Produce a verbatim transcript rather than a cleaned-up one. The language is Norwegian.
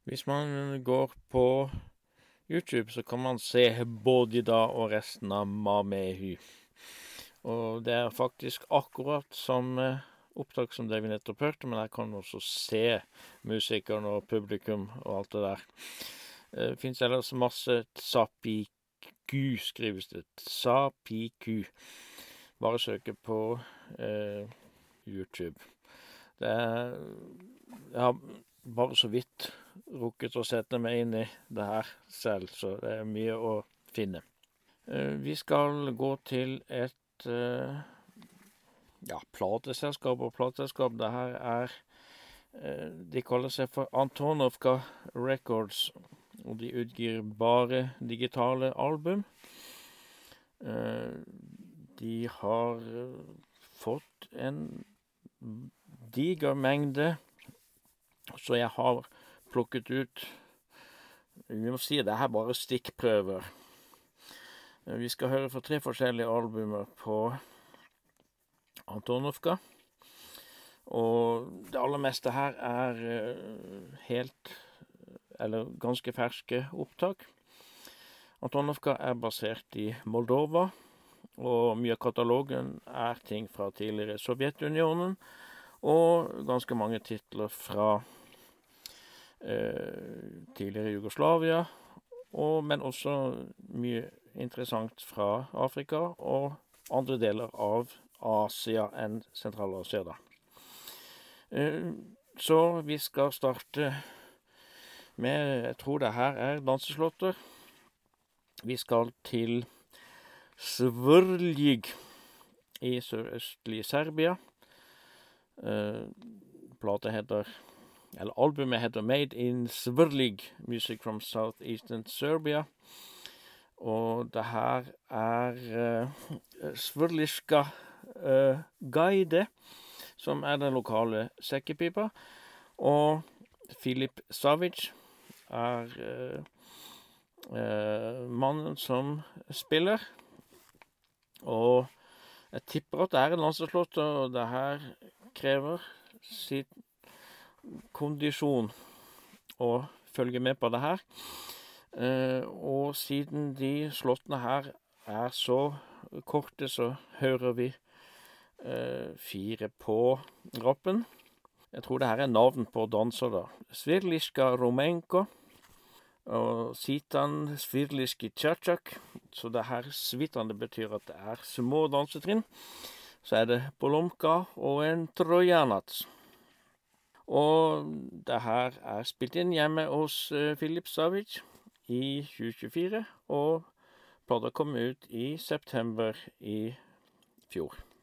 Hvis man går på YouTube, så kan man se Bodida og resten av Mamehu. Og det er faktisk akkurat samme opptak som det vi nettopp hørte, men her kan man også se musikeren og publikum og alt det der. Det finnes ellers masse Tsapiku, skrives det. Tsapiku. Bare søke på eh, YouTube. Det er Jeg har bare så vidt rukket å sette meg inn i det her selv, så det er mye å finne. Eh, vi skal gå til et eh, ja, plateselskap og plateselskap. Det her er eh, De kaller seg for Antonovka Records, og de utgir bare digitale album. Eh, de har fått en diger mengde, så jeg har plukket ut Vi må si det her bare stikkprøver. Vi skal høre fra tre forskjellige albumer på Antonovka. Og det aller meste her er helt, eller ganske ferske opptak. Antonovka er basert i Moldova, og mye av katalogen er ting fra tidligere Sovjetunionen, og ganske mange titler fra eh, tidligere Jugoslavia, og, men også mye interessant fra Afrika og andre deler av Asia enn Sentral-Asia, da. Eh, så vi skal starte med, jeg tror det her er danseslåtter. Vi skal til Svrljig i sørøstlig Serbia. Uh, plate heter, eller albumet heter Made in Svrljig, Music from Southeastern Serbia. Og det her er uh, Svrljigska uh, Gaide, som er den lokale sekkepipa. Og Filip Savic er uh, uh, mannen som spiller. Og jeg tipper at det er en landslagslåt, og det her krever sitt kondisjon å følge med på det her. Eh, og siden de slåttene her er så korte, så hører vi eh, fire på rappen. Jeg tror det her er navn på danser, da. Svirliska Romenko og Sitan Svirliski Tjatjak. Så det her svitande betyr at det er små dansetrinn. Så er det Polomka og en Trojanats. Og det her er spilt inn hjemme hos uh, Filip Savic i tjue tjuefire, og plata kom ut i september i fjor.